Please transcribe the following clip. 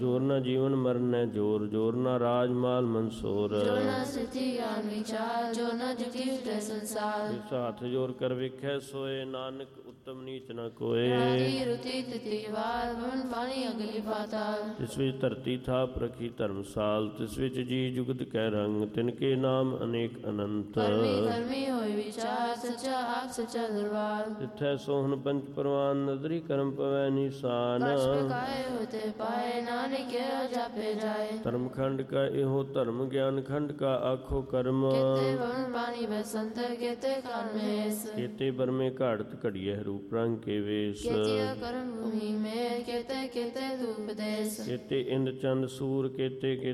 जोर न जीवन मरण है जोर, जोर न राज माल मंसूर। जो न स्थिति ज्ञान विचार, जो न जुटी उठे संसार। जिस हाथ जोर कर विखे सोए, नानक उत्तम नीच न कोय। राती रुति तिथि वार, वन पानी अगली पाताल। तिस विच धरती थाप रखी धर्मसाल, तिस विच जी जुगत कै रंग, तिनके नाम अनेक अनंत। कर्मी कर्मी होय विचार, सच्चा आप सच्चा दरबार। तिथै सोहन पंच परवान, नदरी कर्म पवै निशान। कछ प्रकाय होते पाए, नानक जापे जाए। धर्म खंड का एहो धर्म, ज्ञान खंड का आखो कर्म। केते वन पानी बसंतर, केते कान में। केते बर में घाड़त घड़िए रूप रंग के वेश। केते कर्म भूमि में, केते केते धूप देश। केते इंद्र चंद सूर, केते